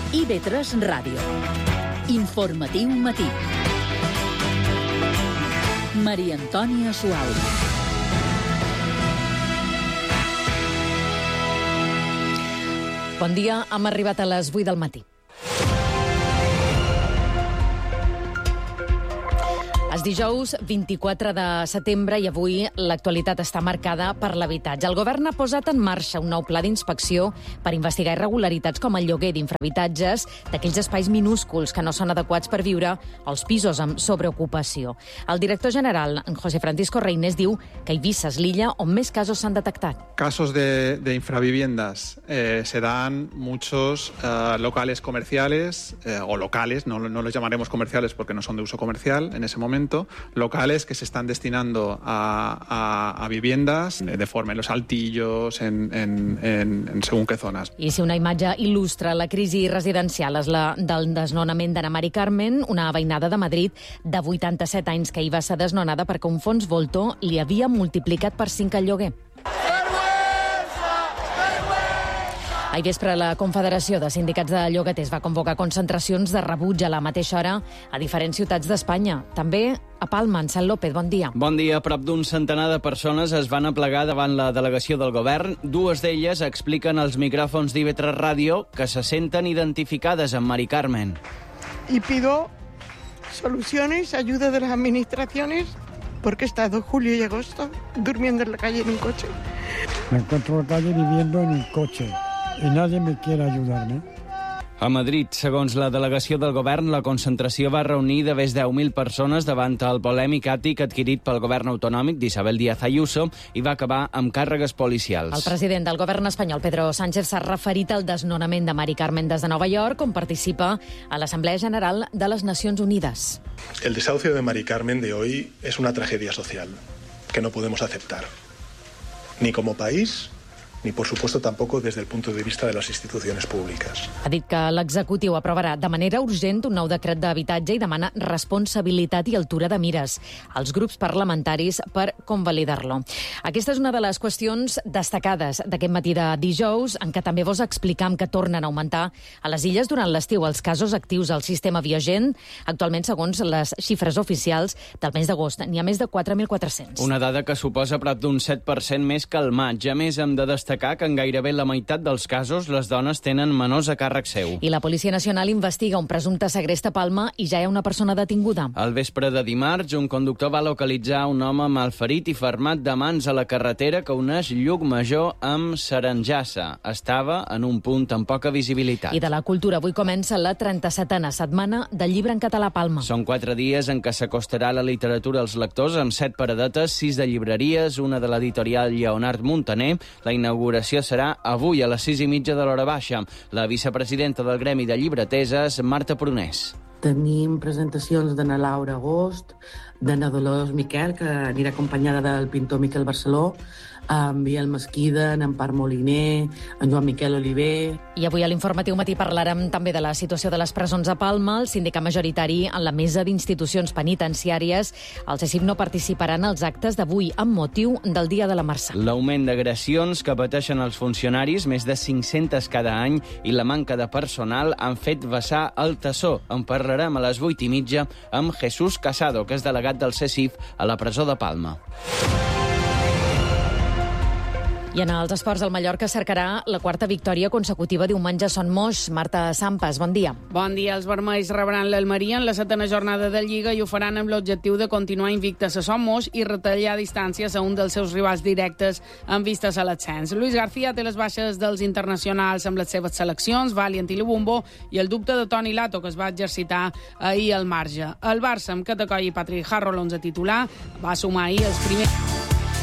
IB3 Ràdio. Informatiu matí. Maria Antònia Suau. Bon dia, hem arribat a les 8 del matí. És dijous 24 de setembre i avui l'actualitat està marcada per l'habitatge. El govern ha posat en marxa un nou pla d'inspecció per investigar irregularitats com el lloguer d'infrahabitatges d'aquells espais minúsculs que no són adequats per viure als pisos amb sobreocupació. El director general, José Francisco Reynés, diu que Eivissa és l'illa on més casos s'han detectat. Casos de infraviviendas se dan muchos locales comerciales o locales, no los llamaremos comerciales porque no son de uso comercial en ese momento, locales que se están destinando a viviendas de forma en los altillos, en según qué zonas. I si una imatge il·lustra la crisi residencial és la del desnonament d'Anna Mari Carmen, una veïnada de Madrid de 87 anys que hi va ser desnonada perquè un fons voltor li havia multiplicat per 5 el lloguer. Ahir vespre, la Confederació de Sindicats de Llogaters va convocar concentracions de rebuig a la mateixa hora a diferents ciutats d'Espanya. També a Palma, en Sant López. Bon dia. Bon dia. Prop d'un centenar de persones es van aplegar davant la delegació del govern. Dues d'elles expliquen als micròfons d'IB3 Ràdio que se senten identificades amb Mari Carmen. Y pido soluciones, ayuda de las administraciones, porque he estado julio y agosto durmiendo en la calle en un coche. Me encuentro en la calle viviendo en un coche. I nadie me quiere ayudarme. A Madrid, segons la delegació del govern, la concentració va reunir de més de 10.000 persones davant el polèmic àtic adquirit pel govern autonòmic d'Isabel Díaz Ayuso i va acabar amb càrregues policials. El president del govern espanyol, Pedro Sánchez, s'ha referit al desnonament de Mari Carmen des de Nova York, on participa a l'Assemblea General de les Nacions Unides. El desahucio de Mari Carmen de hoy es una tragedia social que no podemos aceptar, ni como país, ni, por supuesto, tampoco desde el punto de vista de las instituciones públicas. Ha dit que l'executiu aprovarà de manera urgent un nou decret d'habitatge i demana responsabilitat i altura de mires als grups parlamentaris per convalidar-lo. Aquesta és una de les qüestions destacades d'aquest matí de dijous, en què també vos explicam que tornen a augmentar a les illes durant l'estiu els casos actius al sistema Biogen. Actualment, segons les xifres oficials del mes d'agost, n'hi ha més de 4.400. Una dada que suposa prop d'un 7% més que el maig. A més, hem de destacar que en gairebé la meitat dels casos les dones tenen menors a càrrec seu. I la Policia Nacional investiga un presumpte segrest a Palma i ja hi ha una persona detinguda. Al vespre de dimarts, un conductor va localitzar un home malferit i fermat de mans a la carretera que uneix Llucmajor amb Saranjassa. Estava en un punt amb poca visibilitat. I de la cultura, avui comença la 37a setmana del llibre en català a Palma. Són 4 dies en què s'acostarà la literatura als lectors amb 7 paradetes, 6 de llibreries, una de l'editorial Lleonard Montaner. La inauguració serà avui a les 6:30 de l'hora baixa. La vicepresidenta del Gremi de Llibreteses, Marta Prunés. Tenim presentacions d'Anna Laura Agost, d'Anna Dolors Miquel, que anirà acompanyada del pintor Miquel Barceló, en Biel Mesquida, en Empar Moliner, en Joan Miquel Oliver. I avui a l'Informatiu Matí parlarem també de la situació de les presons a Palma. El sindicat majoritari en la mesa d'institucions penitenciàries, el CECIP, no participarà en els actes d'avui amb motiu del Dia de la Mercè. L'augment d'agressions que pateixen els funcionaris, més de 500 cada any, i la manca de personal han fet vessar el tassó. En parlarem a les 8:30 amb Jesús Casado, que és delegat del CECIP a la presó de Palma. I en els esports, el Mallorca cercarà la 4a victòria consecutiva diumenge a Son Moix. Marta Sampas, bon dia. Bon dia. Els vermells rebran l'Almeria en la 7a jornada de Lliga i ho faran amb l'objectiu de continuar invictes a Son Moix i retallar distàncies a un dels seus rivals directes en vistes a l'ascens. Luis García té les baixes dels internacionals amb les seves seleccions, Valiant i Lubumbo, i el dubte de Toni Lato, que es va exercitar ahir al marge. El Barça, amb Catacoll i Patrick Harrow, l'11 titular, va sumar ahir els primers...